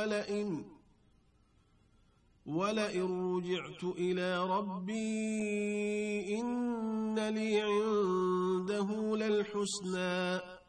ولئن رجعت إلى ربي إن لي عنده للحسنى